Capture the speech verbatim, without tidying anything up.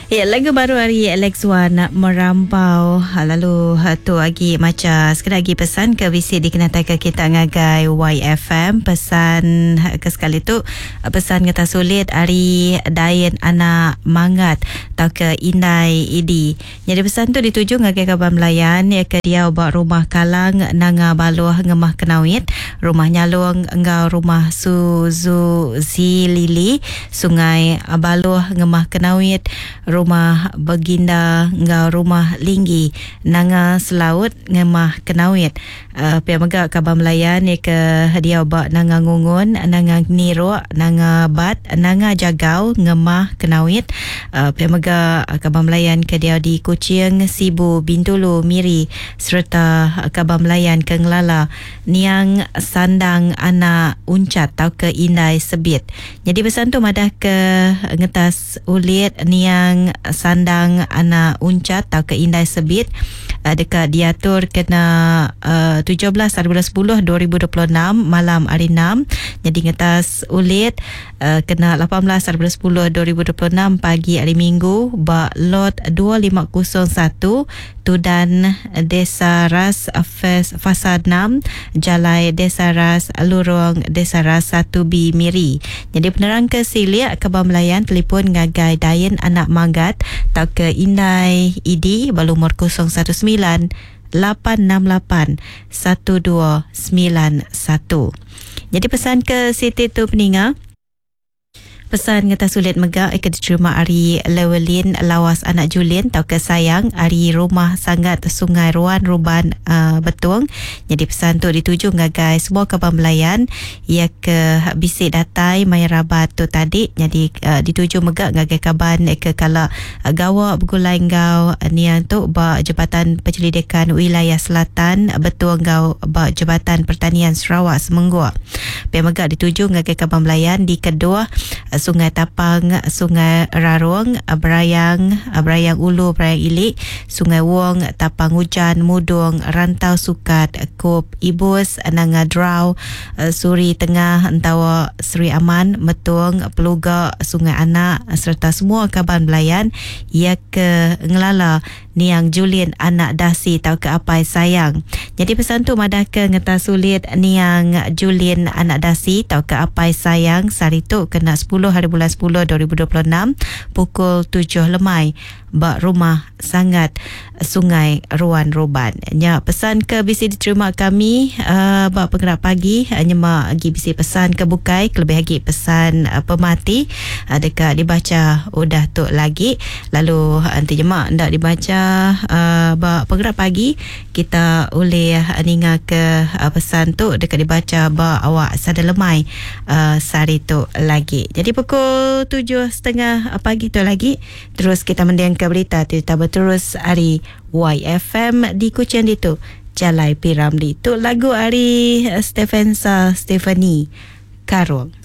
Ya, lagu baru hari Alex Wan Merampau. Lalu tu lagi macam sekali lagi pesan ke visi dikenal ke kita ngagai Y F M. Pesan ke sekali tu pesan kata sulit hari Dayan anak mangat tau ke Indai Idi. Jadi pesan tu dituju ngagai kabar Melayan ya ke dia buat rumah kalang nanga baluh ngemah kenawit, rumah nyalung engau rumah Suzu Zilili, Sungai Baluh ngemah kenawit, rumah Baginda ngau rumah Linggi nanga Selaut ngemah kenawit. Uh, pihak megak kabar Melayan ya ke dia bak nanga ngungun nanga niro nanga bat nanga jagau ngemah kenawit. Uh, pihak megak kabar Melayan ke dia di Kuching, Sibu, Bintulu, Miri serta kabar Melayan ke Ngelala niang sandang anak uncat tau ke Indai Sebit. Jadi pesan tu madah ke ngetas ulit niang sandang anak uncat tau ke Indai Sebit uh, dekat diatur kena uh, tujuh belas hari bulan sepuluh dua ribu dua puluh enam malam hari enam. Jadi ngetas ulit uh, kena lapan belas hari bulan sepuluh dua ribu dua puluh enam pagi hari Minggu bak lot dua lima kosong satu Tudan Desa Ras Fasad enam Jalai Desa Ras Lurong Desa Ras satu B Miri. Jadi penerang ke Silia kabar Melayan telefon ngagai Dayan anak Magat tau ke Indai Idi balumur kosong satu sembilan lapan enam lapan satu dua sembilan satu. Jadi pesan ke Siti tu peninga. Pesan ngata sulit megak ke diterima hari Lewelin lawas anak Julien tau ke sayang hari rumah sangat Sungai Ruan Ruban uh, Betung. Jadi pesan tu dituju ngagai semua kabar Melayan ia ke bisik datai Maya Rabat tu tadi. Jadi uh, dituju megak ngagai kabar ke kala uh, gawa bergulai ngau uh, nian tu ba Jabatan Penyelidikan Wilayah Selatan Betung ngau ba Jabatan Pertanian Sarawak Semenggua. Pihak megak dituju ngagai kabar Melayan di kedua uh, Sungai Tapang, Sungai Rarung, Berayang, Berayang Ulu, Berayang Ilik, Sungai Wong, Tapang Hujan, Mudung, Rantau Sukat, Kop Ibus, Nanga Draw, Suri Tengah, Entawa Seri Aman, Metung, Peluga, Sungai Anak serta semua kabar Melayan ia ke Ngelala niang Julien anak Dasi tau ke Apai sayang. Jadi pesan tu madah ke ngetas sulit niang Julien anak Dasi tau ke Apai sayang sari tu kena sepuluh hari bulan sepuluh dua ribu dua puluh enam pukul tujuh lemai bak rumah sangat Sungai Ruan Ruban. Ya, pesan ke bisi diterima kami uh, bak penggerak pagi nyemak lagi bisi pesan ke bukai kelebih lagi pesan uh, pemati uh, dekat dibaca udah tu lagi. Lalu nanti nyemak ndak dibaca uh, bak penggerak pagi kita boleh uh, ninga ke uh, pesan tu dekat dibaca bak awak sada lemai uh, sari tu lagi. Jadi pukul tujuh setengah pagi tu lagi terus kita mendiang ke berita kita berterus hari Y F M di Kuching itu Jalai Piramli tu lagu hari Stephensa Stephanie Karong.